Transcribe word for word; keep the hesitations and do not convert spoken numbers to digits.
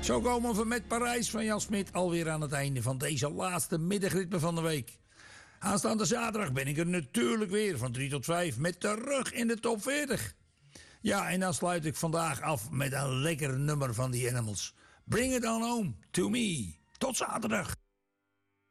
Zo komen we met Parijs van Jan Smit alweer aan het einde van deze laatste middagritme van de week. Aanstaande zaterdag ben ik er natuurlijk weer van drie tot vijf met terug in de top veertig. Ja, en dan sluit ik vandaag af met een lekker nummer van die Animals. Bring it on home to me. Tot zaterdag.